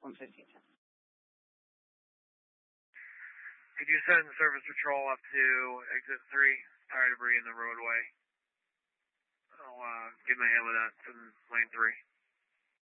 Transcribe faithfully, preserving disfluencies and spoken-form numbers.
one fifteen ten. Could you send service patrol up to exit three? Tire debris in the roadway. I'll uh, get my hit with that from lane three.